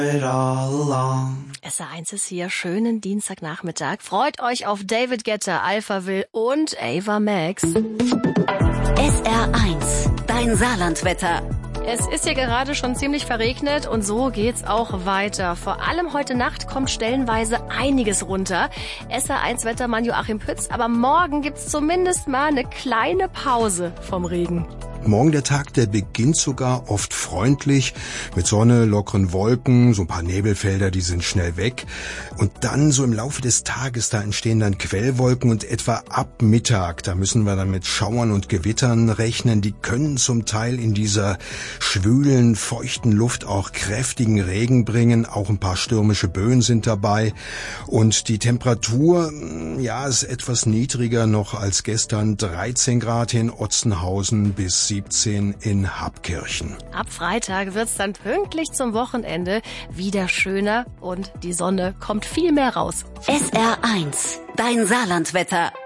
SR1 ist hier, schönen Dienstagnachmittag. Freut euch auf David Guetta, Alphaville und Ava Max. SR1, dein Saarlandwetter. Es ist hier gerade schon ziemlich verregnet und so geht's auch weiter. Vor allem heute Nacht kommt stellenweise einiges runter. SR1-Wettermann Joachim Pütz, aber morgen gibt's zumindest mal eine kleine Pause vom Regen. Morgen der Tag, der beginnt sogar oft freundlich, mit Sonne, lockeren Wolken, so ein paar Nebelfelder, die sind schnell weg. Und dann so im Laufe des Tages, da entstehen dann Quellwolken und etwa ab Mittag, da müssen wir dann mit Schauern und Gewittern rechnen. Die können zum Teil in dieser schwülen, feuchten Luft auch kräftigen Regen bringen. Auch ein paar stürmische Böen sind dabei. Und die Temperatur, ja, ist etwas niedriger noch als gestern. 13 Grad in Otzenhausen bis 17 in Habkirchen. Ab Freitag wird's dann pünktlich zum Wochenende wieder schöner und die Sonne kommt viel mehr raus. SR1, dein Saarlandwetter.